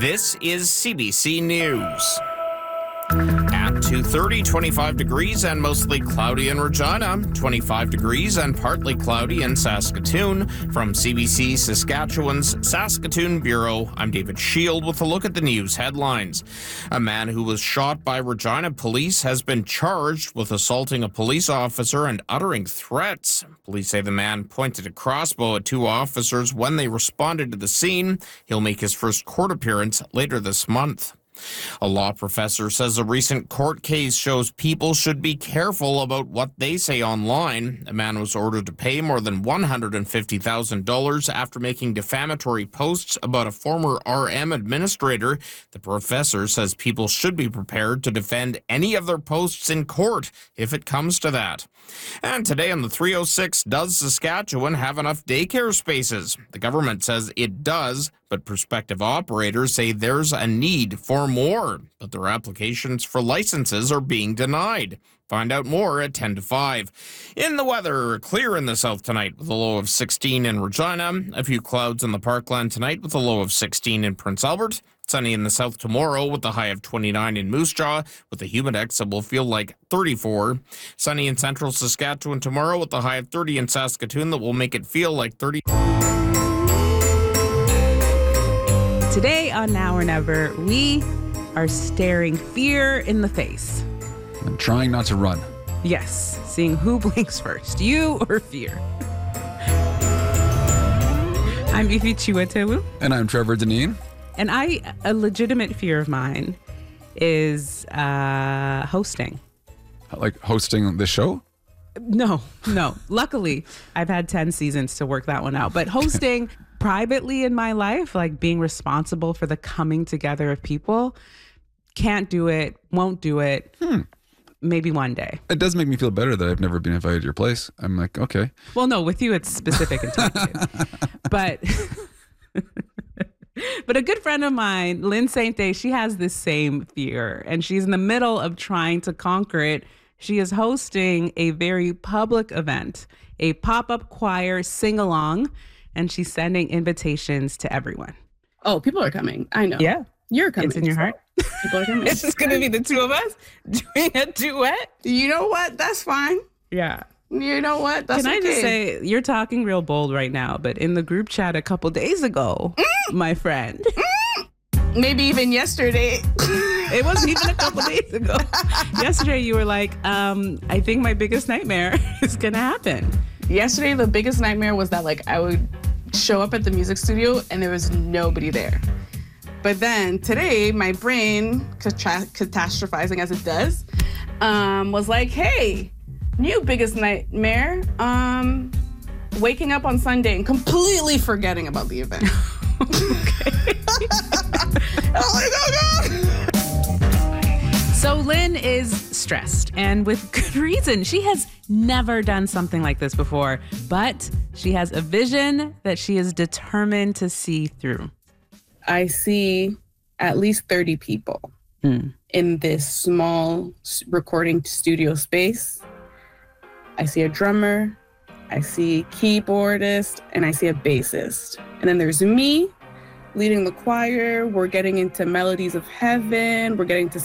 This is CBC News. At 2:30, 25 degrees and mostly cloudy in Regina, 25 degrees and partly cloudy in Saskatoon. From CBC Saskatchewan's Saskatoon Bureau, I'm David Shield with a look at the news headlines. A man who was shot by Regina police has been charged with assaulting a police officer and uttering threats. Police say the man pointed a crossbow at two officers when they responded to the scene. He'll make his first court appearance later this month. A law professor says a recent court case shows people should be careful about what they say online. A man was ordered to pay more than $150,000 after making defamatory posts about a former RM administrator. The professor says people should be prepared to defend any of their posts in court if it comes to that. And today on the 306, does Saskatchewan have enough daycare spaces? The government says it does, but prospective operators say there's a need for more, but their applications for licenses are being denied. Find out more at 10 to 5. In the weather, clear in the south tonight with a low of 16 in Regina. A few clouds in the Parkland tonight with a low of 16 in Prince Albert. Sunny in the south tomorrow with a high of 29 in Moose Jaw with a humidex that will feel like 34. Sunny in central Saskatchewan tomorrow with a high of 30 in Saskatoon that will make it feel like 30. Today on Now or Never, we are staring fear in the face. I'm trying not to run. Yes, seeing who blinks first, you or fear. I'm Ify Chiwetewu. And I'm Trevor Deneen. And a legitimate fear of mine is hosting. Like hosting this show? No. Luckily, I've had 10 seasons to work that one out. But hosting privately in my life, like being responsible for the coming together of people, can't do it, won't do it. Maybe one day. It does make me feel better that I've never been invited to your place. I'm like, okay. Well, no, with you, it's specific and targeted. But a good friend of mine, Lynn St. Day, she has this same fear, and she's in the middle of trying to conquer it. She is hosting a very public event, a pop-up choir sing-along, and she's sending invitations to everyone. Oh, people are coming. I know. Yeah. You're coming. It's in your heart. People are coming. It's just going to be the two of us doing a duet. You know what? That's fine. Yeah. You know what? That's Can I okay. just say, you're talking real bold right now, but in the group chat a couple days ago, my friend. Maybe even yesterday. It wasn't even a couple days ago. Yesterday, you were like, I think my biggest nightmare is going to happen. Yesterday, the biggest nightmare was that I would show up at the music studio and there was nobody there. But then today, my brain, catastrophizing as it does, was like, hey, new biggest nightmare, waking up on Sunday and completely forgetting about the event. Okay. Oh my God. So Lynn is stressed, and with good reason. She has never done something like this before, but she has a vision that she is determined to see through. I see at least 30 people in this small recording studio space. I see a drummer, I see a keyboardist, and I see a bassist. And then there's me leading the choir. We're getting into Melodies of Heaven. We're getting to